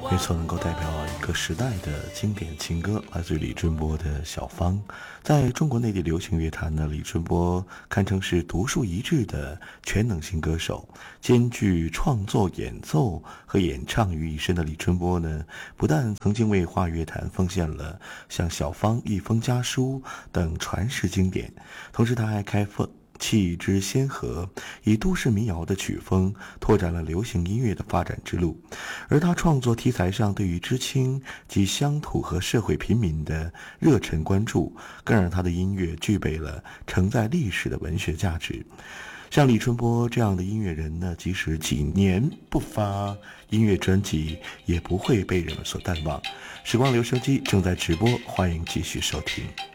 没错，能够代表一个时代的经典情歌，来自于李春波的《小芳》。在中国内地流行乐坛呢，李春波堪称是独树一帜的全能型歌手，兼具创作、演奏和演唱于一身的李春波呢，不但曾经为华语乐坛奉献了像《小芳》《一封家书》等传世经典，同时他还开放气之先河，以都市民谣的曲风拓展了流行音乐的发展之路，而他创作题材上对于知青及乡土和社会平民的热忱关注，更让他的音乐具备了承载历史的文学价值。像李春波这样的音乐人呢，即使几年不发音乐专辑，也不会被人们所淡忘。时光留声机正在直播，欢迎继续收听。